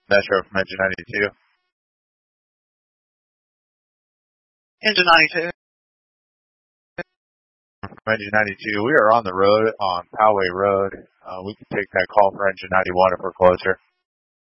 Metro from Engine 92. Engine 92. From Engine 92, we are on the road on Poway Road. We can take that call for Engine 91 if we're closer.